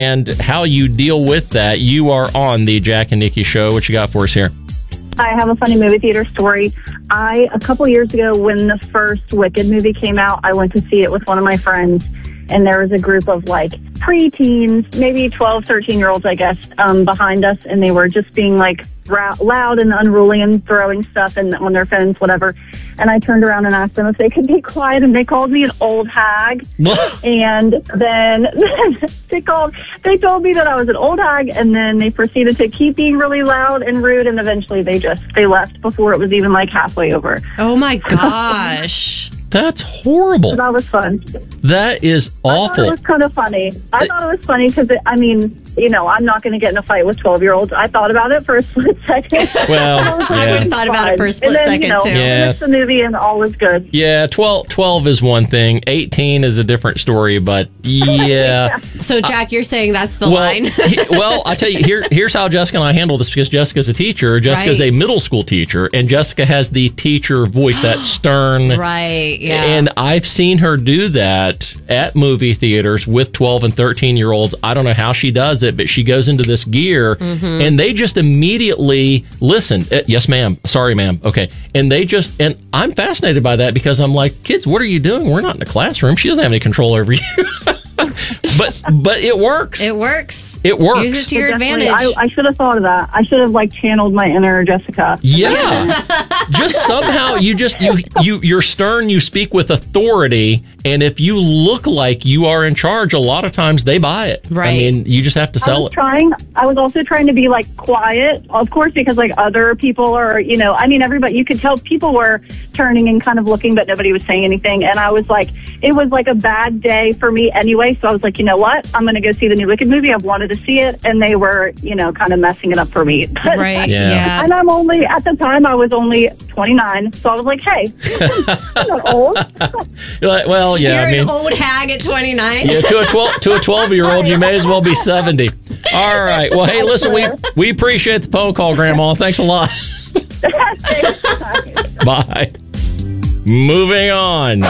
and how you deal with that. You are on the Jack and Nikki Show. What you got for us here? I have a funny movie theater story. A couple years ago, when the first Wicked movie came out, I went to see it with one of my friends, and there was a group of like preteens, maybe 12, 13-year-olds, I guess, behind us, and they were just being like loud and unruly and throwing stuff on their phones, whatever. And I turned around and asked them if they could be quiet, and they called me an old hag. And then they told me that I was an old hag, and then they proceeded to keep being really loud and rude, and eventually they left before it was even like halfway over. Oh my gosh. That's horrible. So that was fun. That is awful. I thought it was kind of funny. I thought it was funny because, I'm not going to get in a fight with 12-year-olds. I thought about it for a split second. Well, I would have thought about it for a split second, too. Finished the movie and all was good. Yeah, 12 is one thing. 18 is a different story, but yeah. So, Jack, you're saying that's the line? Well, I tell you, here's how Jessica and I handle this, because Jessica's a teacher. Jessica's a middle school teacher, and Jessica has the teacher voice, that stern. Right, yeah. And I've seen her do that at movie theaters with 12 and 13-year-olds. I don't know how she does it, but she goes into this gear, and they just immediately listen. Yes, ma'am. Sorry, ma'am. Okay. And I'm fascinated by that, because I'm like, kids, what are you doing? We're not in the classroom. She doesn't have any control over you. But it works. It works. It works. Use it to your advantage. I should have thought of that. I should have channeled my inner Jessica. Yeah. Just somehow you're stern, you speak with authority, and if you look like you are in charge, a lot of times they buy it. Right. I mean, you just have to sell it. I was also trying to be quiet, of course, because other people are, everybody, you could tell people were turning and kind of looking, but nobody was saying anything. And I was it was a bad day for me anyway. So I was you know what? I'm going to go see the new Wicked movie. I've wanted to see it. And they were, kind of messing it up for me. Right. Yeah. And at the time, I was only 29. So I was hey, I'm not old. Well, yeah. You're an old hag at 29. Yeah, to a 12-year-old, you may as well be 70. All right. Well, hey, listen, we appreciate the phone call, Grandma. Thanks a lot. Bye. Moving on.